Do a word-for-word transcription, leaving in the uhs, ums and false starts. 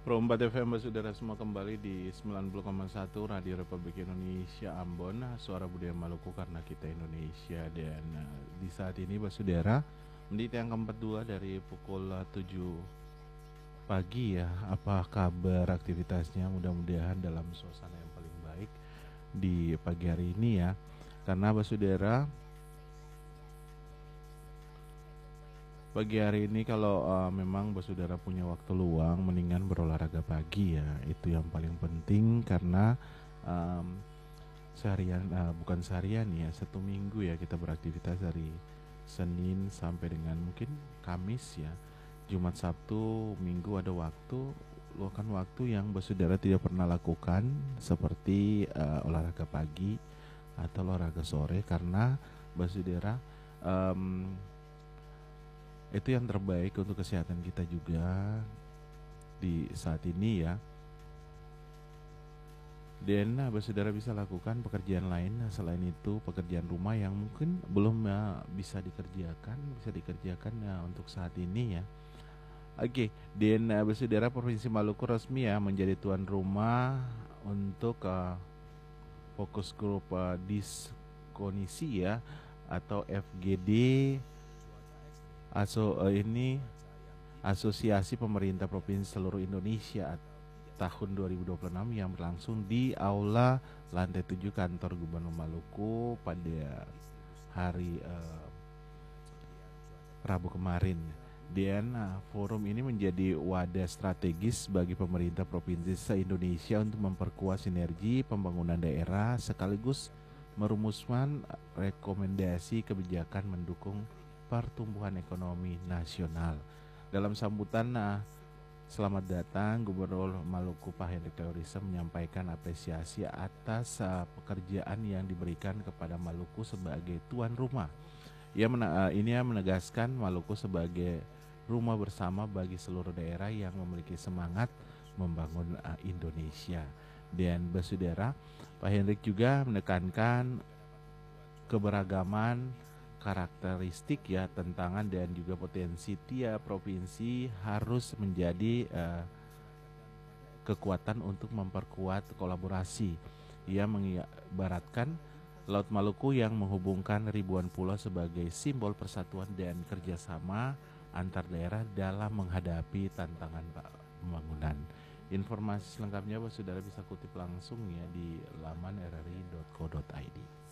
Pro empat F M saudara semua kembali di sembilan puluh koma satu Radio Republik Indonesia Ambon, suara budaya Maluku karena kita Indonesia. Dan uh, di saat ini saudara, menit yang keempat dua dari pukul uh, tujuh pagi ya. Apa kabar aktivitasnya? Mudah-mudahan dalam suasana yang paling baik di pagi hari ini ya. Karena saudara, pagi hari ini kalau uh, memang saudara punya waktu luang, mendingan berolahraga pagi ya. Itu yang paling penting karena um, seharian, uh, bukan seharian ya, satu minggu ya kita beraktivitas dari Senin sampai dengan mungkin Kamis ya. Jumat, Sabtu, Minggu ada waktu, luangkan waktu yang saudara tidak pernah lakukan seperti uh, olahraga pagi atau olahraga sore, karena saudara um, itu yang terbaik untuk kesehatan kita juga di saat ini ya. Dan nah, saudara bisa lakukan pekerjaan lain selain itu, pekerjaan rumah yang mungkin belum ya, bisa dikerjakan, bisa dikerjakan ya untuk saat ini ya. Oke, dan uh, saudara, Provinsi Maluku resmi ya menjadi tuan rumah untuk uh, fokus grup uh, diskonisi ya atau F G D. Aso uh, ini Asosiasi Pemerintah Provinsi Seluruh Indonesia tahun dua ribu dua puluh enam yang berlangsung di Aula lantai tujuh Kantor Gubernur Maluku pada hari uh, Rabu kemarin. Dan uh, forum ini menjadi wadah strategis bagi pemerintah provinsi se-Indonesia untuk memperkuat sinergi pembangunan daerah sekaligus merumuskan rekomendasi kebijakan mendukung pertumbuhan ekonomi nasional. Dalam sambutan uh, selamat datang, Gubernur Maluku Pak Hendrik Theorisem menyampaikan apresiasi atas uh, pekerjaan yang diberikan kepada Maluku sebagai tuan rumah. Ia mena- uh, ini menegaskan Maluku sebagai rumah bersama bagi seluruh daerah yang memiliki semangat membangun uh, Indonesia. Dan saudara, Pak Hendrik juga menekankan keberagaman karakteristik ya, tantangan dan juga potensi tiap provinsi harus menjadi uh, kekuatan untuk memperkuat kolaborasi. Ia mengibaratkan Laut Maluku yang menghubungkan ribuan pulau sebagai simbol persatuan dan kerjasama antar daerah dalam menghadapi tantangan pembangunan. Informasi selengkapnya saudara bisa kutip langsung ya di laman r r i dot co dot i d.